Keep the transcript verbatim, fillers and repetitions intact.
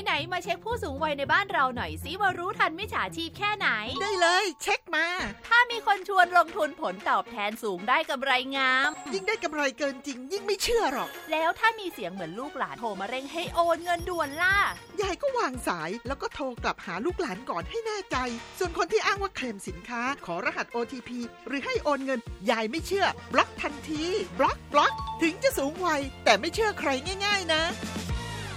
ไหนมาเช็คผู้สูงวัยในบ้านเราหน่อยสิว่ารู้ทันมิจฉาชีพแค่ไหนได้เลยเช็คมาถ้ามีคนชวนลงทุนผลตอบแทนสูงได้กำไรงามยิ่งได้กำไรเกินจริงยิ่งไม่เชื่อหรอกแล้วถ้ามีเสียงเหมือนลูกหลานโทรมาเร่งให้โอนเงินด่วนล่ะยายก็วางสายแล้วก็โทรกลับหาลูกหลานก่อนให้แน่ใจส่วนคนที่อ้างว่าเคลมสินค้าขอรหัส โอ ที พี หรือให้โอนเงินยายไม่เชื่อบล็อกทันทีบล็อกบล็อกถึงจะสูงวัยแต่ไม่เชื่อใครง่ายๆนะ